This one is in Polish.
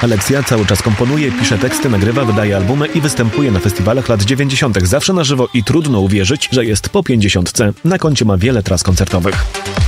Aleksja cały czas komponuje, pisze teksty, nagrywa, wydaje albumy i występuje na festiwalach lat 90. Zawsze na żywo i trudno uwierzyć, że jest po 50. Na koncie ma wiele tras koncertowych.